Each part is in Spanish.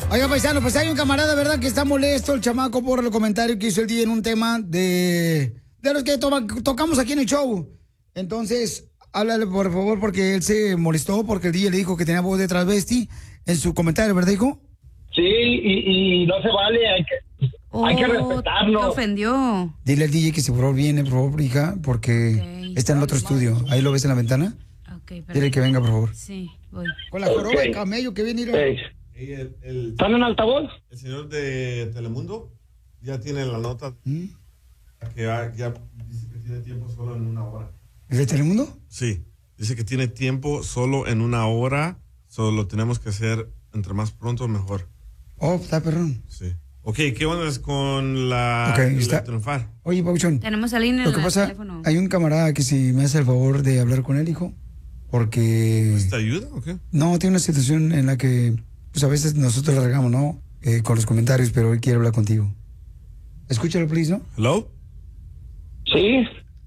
Oiga, paisano, pues hay un camarada, ¿verdad? Que está molesto el chamaco por el comentario que hizo el DJ en un tema de los que tocamos aquí en el show. Entonces, háblale por favor porque él se molestó porque el DJ le dijo que tenía voz de transvesti en su comentario, ¿verdad, hijo? Sí, y no se vale, hay que respetarlo. Te ofendió. Dile al DJ que se por favor viene, por favor, hija, porque está en el otro estudio. Ahí lo ves en la ventana. Dile que venga, por favor. Sí, voy. Con la joroba de camello que viene. ¿Están en altavoz? El señor de Telemundo ya tiene la nota que ya dice que tiene tiempo solo en una hora. ¿El de Telemundo? Sí, dice que tiene tiempo solo en una hora, solo lo tenemos que hacer entre más pronto mejor. Oh, está perrón. Sí. Ok, ¿qué onda es con la triunfar? Oye, Pauchón. Tenemos a Lina en Lo que el pasa, teléfono. hay un camarada que si me hace el favor de hablar con él, hijo, porque... ¿Te ayuda o qué? No, tiene una situación en la que, pues a veces nosotros la regamos, ¿no? Con los comentarios, pero él quiere hablar contigo. Escúchalo, please, ¿no? ¿Hello? Sí.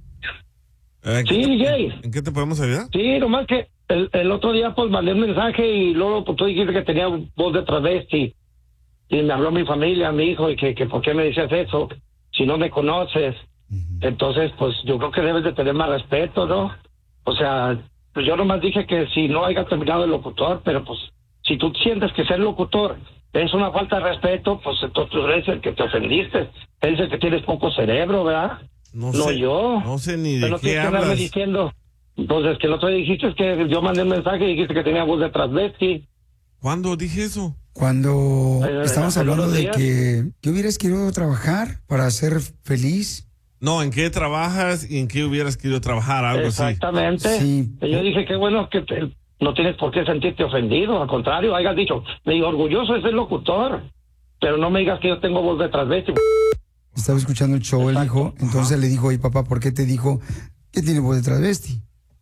Sí, DJ. ¿En qué te podemos ayudar? Sí, nomás que el otro día pues mandé un mensaje y luego pues, tú dijiste que tenía voz de travesti. Y me habló mi familia, mi hijo, y que por qué me decías eso, si no me conoces. Entonces, pues yo creo que debes de tener más respeto, ¿no? O sea, pues yo nomás dije que si no haya terminado el locutor, pero pues si tú sientes que ser locutor es una falta de respeto, pues entonces tú eres el que te ofendiste. Eres el que tienes poco cerebro, ¿verdad? No sé, yo. No sé ni de pero qué hablas. Me diciendo. Entonces, que el otro día dijiste que yo mandé un mensaje y dijiste que tenía voz de transvesti. ¿Cuándo dije eso? Cuando estamos hablando de que hubieras querido trabajar para ser feliz. No, ¿en qué trabajas y en qué hubieras querido trabajar? Algo Exactamente. Sí. Yo dije que bueno que no tienes por qué sentirte ofendido. Al contrario, hayas dicho, me digo, orgulloso de ser locutor. Pero no me digas que yo tengo voz de transvesti. Estaba escuchando el show, el hijo. Entonces le dijo, oye, papá, ¿por qué te dijo que tiene voz de transvesti?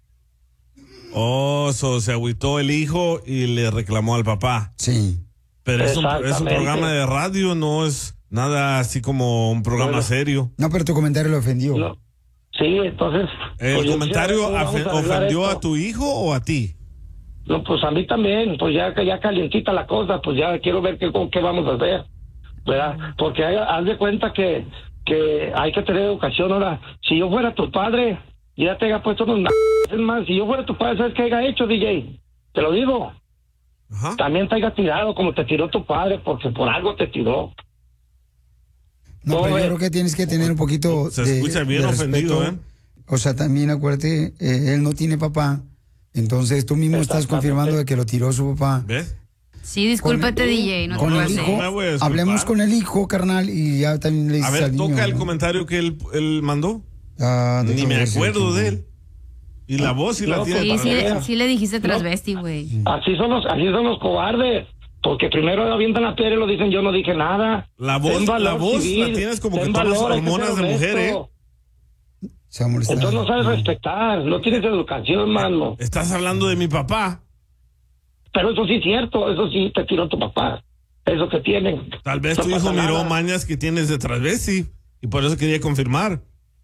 Oh, se agüitó el hijo y le reclamó al papá. Sí. Pero es un programa de radio, no es nada así como un programa serio. No, pero tu comentario lo ofendió. No. Sí, entonces... ¿El pues, comentario ofendió a tu hijo o a ti? No, pues a mí también, pues ya calientita la cosa, pues ya quiero ver qué vamos a hacer, ¿verdad? Porque haz de cuenta que hay que tener educación. Ahora, si yo fuera tu padre, ya te haya puesto unos más, si yo fuera tu padre, ¿sabes qué haya hecho, DJ? Te lo digo. Ajá. También te haya tirado como te tiró tu padre, porque por algo te tiró. No, pero yo creo que tienes que tener un poquito se escucha bien ofendido, ¿eh? O sea, también acuérdate, él no tiene papá, entonces tú mismo estás confirmando de que lo tiró su papá. ¿Ves? Sí, discúlpate, DJ, no te con voy a el hijo, hacer. hablemos con el hijo, carnal, y ya también le dices a ver, al niño, toca el ¿no? comentario que él mandó. Ni me acuerdo de él. Y la voz sí la tiene. Sí le dijiste transvesti, güey. Así son los cobardes. Porque primero avientan la piedra y lo dicen, yo no dije nada. La voz la tienes como que tomas hormonas de mujer, ¿eh? Entonces no sabes respetar, no tienes educación, mano. Estás hablando de mi papá. Pero eso sí es cierto, eso sí te tiró tu papá. Eso que tienen. Tal vez tu hijo miró mañas que tienes de transvesti y por eso quería confirmar.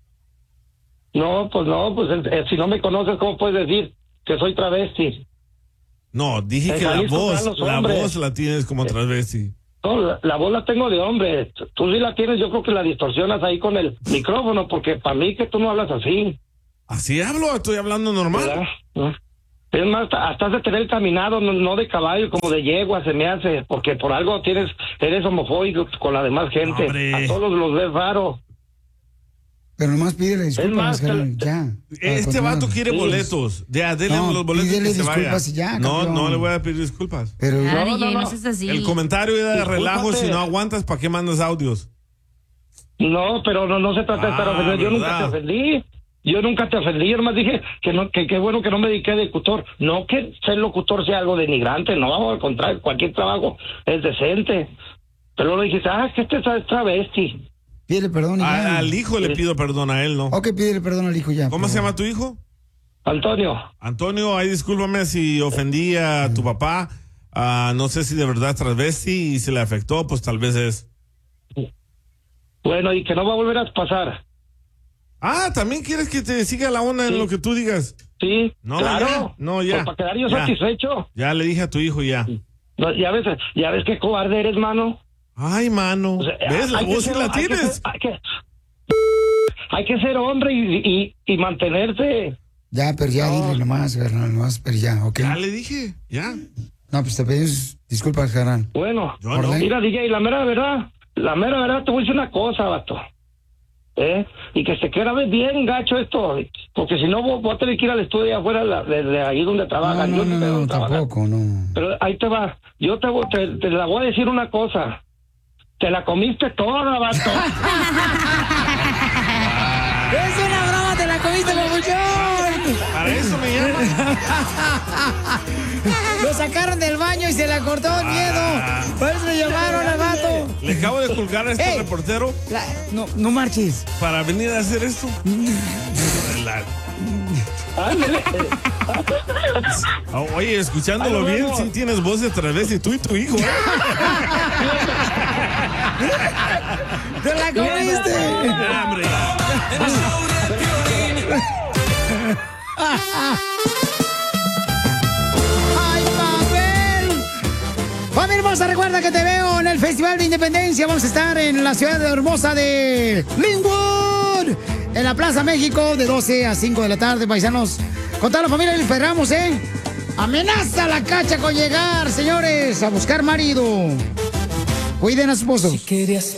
No, pues si no me conoces, ¿cómo puedes decir que soy travesti? No, dije que la voz la tienes como transvesti. No, la voz la tengo de hombre. Tú sí la tienes, yo creo que la distorsionas ahí con el micrófono, porque para mí que tú no hablas así. ¿Así hablo? Estoy hablando normal. ¿verdad? Es más, hasta has de tener caminado, no de caballo, como de yegua se me hace, porque por algo eres homofóbico con la demás gente. ¡Hombre! A todos los ves raro. Pero nomás pídele disculpas, ya. Este vato quiere boletos. Ya, denle los boletos y que se vaya. Ya, no le voy a pedir disculpas. Pero no seas así. El comentario era de relajo. Si no aguantas, ¿para qué mandas audios? No, pero no se trata de estar ofendido. Yo nunca te ofendí. Yo nunca te ofendí. Yo nomás dije que qué bueno que no me dediqué de locutor. No que ser locutor sea algo denigrante. No, al contrario, cualquier trabajo es decente. Pero luego dijiste, que este es travesti. Pídele perdón y ya. Al hijo le pido perdón, a él no. Ok, pídele perdón al hijo ya. ¿Cómo se llama tu hijo? Antonio. Antonio, ahí discúlpame si ofendí a tu papá. No sé si de verdad es transvesti y se le afectó, pues tal vez es. Bueno, y que no va a volver a pasar. ¿También quieres que te siga la onda en lo que tú digas? Sí, no, claro. Ya. No, ya. Pues para quedar yo satisfecho. Ya le dije a tu hijo ya. No, ya ves qué cobarde eres, mano. Ay, mano. O sea, ¿Ves? La voz sí la tienes. Hay que ser hombre y mantenerse. Ya, pero ya dile nomás, carnal, nomás, pero ya, ¿ok? Ya le dije, ya. No, pues te pedimos disculpas, carnal. Bueno, Yo no. mira, DJ, la mera verdad, te voy a decir una cosa, vato. Y que se queda bien gacho esto, porque si no voy a tener que ir al estudio afuera de ahí donde trabajan. No, tampoco, no. Pero ahí te va, yo te la voy a decir una cosa. Te la comiste toda, vato. ¡Es una broma! ¡Te la comiste, papuchón! Para eso me llaman. Lo sacaron del baño y se le cortó el miedo. Por eso le llamaron al vato. Le acabo de colgar a este reportero. No marches. Para venir a hacer esto. Oye, escuchándolo bien, sí tienes voz de travesti, tú y tu hijo. ¡Te la comiste! ¡Hombre! ¡Ay, papel! Familia hermosa, recuerda que te veo en el Festival de Independencia. Vamos a estar en la ciudad hermosa de Linwood, en la Plaza México, de 12 a 5 de la tarde, paisanos. Con toda la familia les esperamos, ¿eh? Amenaza la cacha con llegar, señores, a buscar marido. Cuiden a su esposo.